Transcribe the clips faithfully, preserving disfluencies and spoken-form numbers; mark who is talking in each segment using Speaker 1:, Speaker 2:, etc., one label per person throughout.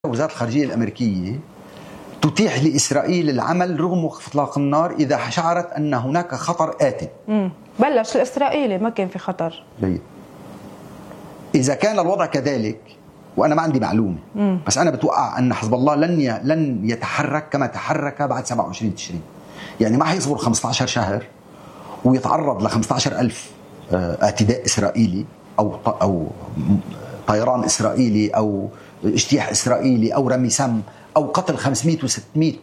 Speaker 1: وزارة الخارجية الأمريكية تتيح لإسرائيل العمل رغم وقف إطلاق النار إذا شعرت أن هناك خطر آت.
Speaker 2: امم بلش الإسرائيلي ما كان في خطر.
Speaker 1: جيد. إذا كان الوضع كذلك وأنا ما عندي معلومة مم. بس أنا بتوقع أن حزب الله لن ي... لن يتحرك كما تحرك بعد سبعة وعشرين تشرين. يعني ما حيصبر خمسة عشر شهر ويتعرض ل خمسة عشر ألف اعتداء إسرائيلي أو ط... أو طيران إسرائيلي أو اجتياح إسرائيلي أو رمي سم أو قتل خمسمائة وستمائة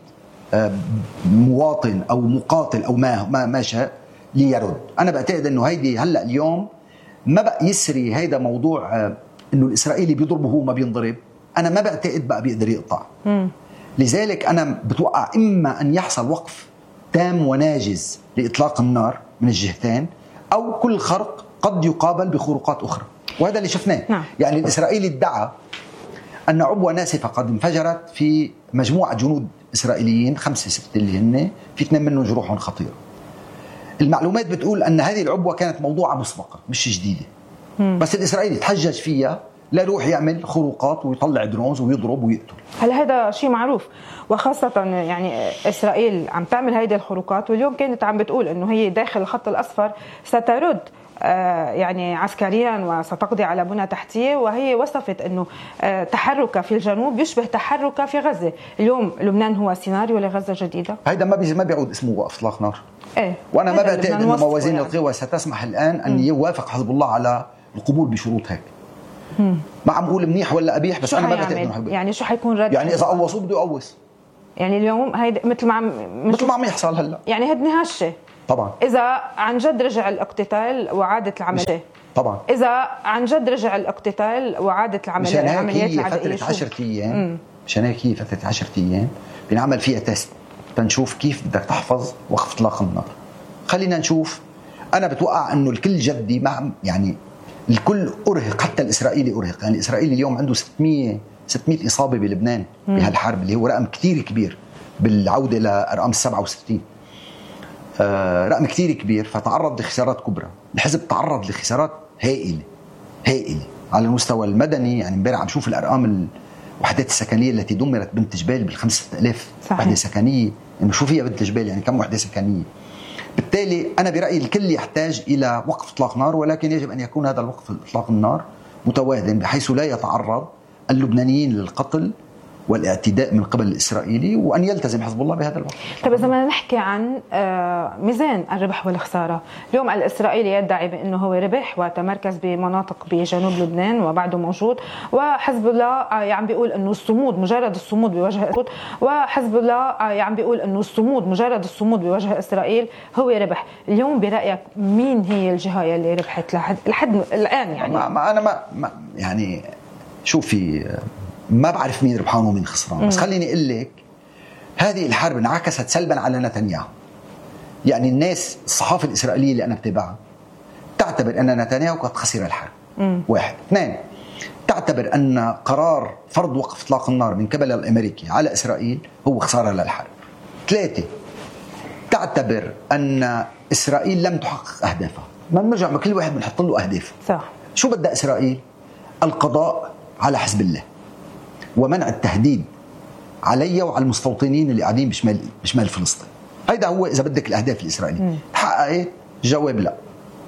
Speaker 1: مواطن أو مقاتل أو ما ما ما شاء ليرد. أنا بعتقد إنه هيدي هلا اليوم ما بقى يسري هيدا موضوع إنه الإسرائيلي بيضربه هو ما بينضرب. أنا ما بعتقد بقى بيقدر يقطع. م. لذلك أنا بتوقع إما أن يحصل وقف تام وناجز لإطلاق النار من الجهتين أو كل خرق قد يقابل بخروقات أخرى، وهذا اللي شفناه. نعم. يعني الإسرائيلي ادعى أن عبوة ناسفة قد انفجرت في مجموعة جنود إسرائيليين خمسة ستة اللي هن في اثنين منهم جروحهم خطيرة. المعلومات بتقول أن هذه العبوة كانت موضوعة مسبقة مش جديدة. مم. بس الإسرائيلي تحجج فيها لا يروح يعمل خروقات ويطلع درونز ويضرب ويقتل.
Speaker 2: هل هذا شيء معروف؟ وخاصة يعني إسرائيل عم تعمل هيدي الخروقات واليوم كانت عم بتقول أنه هي داخل الخط الأصفر سترد يعني عسكريا وستقضي على بنى تحتية، وهي وصفت أنه تحرك في الجنوب يشبه تحرك في غزة. اليوم لبنان هو سيناريو لغزة جديدة.
Speaker 1: هيدا ما ما بيعود اسمه وقف إطلاق نار.
Speaker 2: إيه؟
Speaker 1: وأنا ما بعتقد أنه موازين يعني. القوى ستسمح الآن أن م. يوافق حزب الله على القبول بشروط هيك. م. ما عم بقول منيح ولا قبيح بس أنا ما بعتقد أنه حيبقى.
Speaker 2: يعني شو حيكون رد؟
Speaker 1: يعني إذا قوصوا بده يقوص.
Speaker 2: يعني اليوم هيدا مثل ما عم
Speaker 1: مثل ما عم يحصل هلا.
Speaker 2: يعني هدني هالشيء.
Speaker 1: طبعا.
Speaker 2: إذا عن جد رجع الاقتتال وعادت العملية.
Speaker 1: طبعا.
Speaker 2: إذا عن جد رجع الاقتتال وعادت العملية العمليات
Speaker 1: العدائية. فترة عشرة أيام. مشان هيك هي فترة عشرة أيام بنعمل فيها تيست تنشوف كيف بدك تحفظ وقف إطلاق النار. خلينا نشوف. أنا بتوقع إنه الكل جدي مع يعني الكل أرهق، حتى الإسرائيلي أرهق. يعني الإسرائيلي اليوم عنده ستمائة ستمائة إصابة بلبنان بهالحرب اللي هو رقم كتير كبير بالعودة لأرقام السبعة وستين. آه رقم كتير كبير، فتعرض لخسارات كبرى. الحزب تعرض لخسارات هائلة هائلة على المستوى المدني. يعني امبارح عم شوف الأرقام الوحدات السكنية التي دمرت بنت جبال بالخمسة آلاف وحدة سكنية. يعني شو فيها بنت جبال؟ يعني كم وحدة سكنية؟ بالتالي أنا برأيي الكل يحتاج إلى وقف إطلاق نار، ولكن يجب أن يكون هذا الوقف إطلاق النار متوازن بحيث لا يتعرض اللبنانيين للقتل والاعتداء من قبل الإسرائيلي، وأن يلتزم حزب الله بهذا الوقت.
Speaker 2: طيب إذا بدنا نحكي عن ميزان الربح والخسارة، اليوم الإسرائيلي يدعي بأنه هو ربح وتمركز بمناطق بجنوب لبنان وبعده موجود، وحزب الله عم بيقول أنه الصمود مجرد الصمود بوجه وحزب الله عم بيقول أنه الصمود مجرد الصمود بوجه إسرائيل هو ربح. اليوم برأيك مين هي الجهة اللي ربحت لحد لحد الآن؟ يعني
Speaker 1: ما ما أنا ما, ما يعني شوفي ما بعرف مين ربحان ومين خسران، بس خليني أقول لك هذه الحرب انعكست سلبا على نتنياهو. يعني الناس الصحافة الإسرائيلية اللي أنا بتابعها تعتبر أن نتنياهو قد خسر الحرب. مم. واحد. اثنين، تعتبر أن قرار فرض وقف إطلاق النار من قبل الأمريكي على إسرائيل هو خسارة للحرب. ثلاثة، تعتبر أن إسرائيل لم تحقق أهدافها. ما نرجع كل واحد بنحط له أهدافه.
Speaker 2: صح.
Speaker 1: شو بدأ إسرائيل؟ القضاء على حزب الله ومنع التهديد علي وعلى المستوطنين اللي قاعدين بشمال بشمال فلسطين. هيدا هو إذا بدك الأهداف الإسرائيلية. تحققت؟ الجواب لا.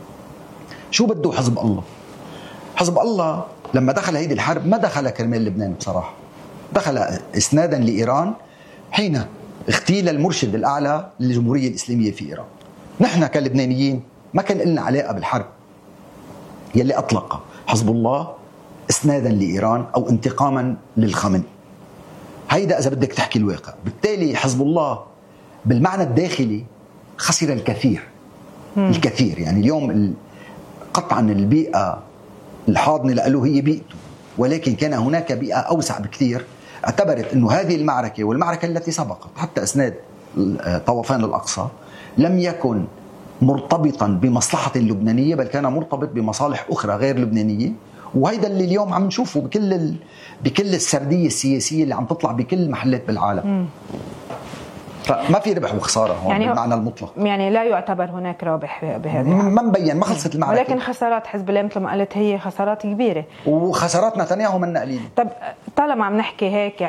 Speaker 1: شو بده حزب الله؟ حزب الله لما دخل هيدي الحرب ما دخل كرمال لبنان بصراحة، دخل إسنادا لإيران حين اغتيل المرشد الأعلى للجمهورية الإسلامية في إيران. نحن كلبنانيين ما كان لنا علاقة بالحرب يلي أطلق حزب الله إسنادا لإيران أو انتقاما للخامنئي. هيدا إذا بدك تحكي الواقع. بالتالي حزب الله بالمعنى الداخلي خسر الكثير. مم. الكثير. يعني اليوم قطعا البيئة الحاضنة له هي بيئته، ولكن كان هناك بيئة أوسع بكثير اعتبرت أنه هذه المعركة والمعركة التي سبقت حتى إسناد طوفان الأقصى لم يكن مرتبطا بمصلحة اللبنانية، بل كان مرتبط بمصالح أخرى غير لبنانية. وهيدا اللي اليوم عم نشوفه بكل ال... بكل السردية السياسية اللي عم تطلع بكل محلات بالعالم. فما في ربح وخساره هون
Speaker 2: يعني
Speaker 1: بالمعنى المطلق،
Speaker 2: يعني لا يعتبر هناك رابح بهذه،
Speaker 1: ما مبين، ما خلصت المعركه.
Speaker 2: ولكن خسارات حزب الله مثل ما قلت هي خسارات كبيره،
Speaker 1: وخسارات نتنياهو منا قليله.
Speaker 2: طب طالما عم نحكي هيك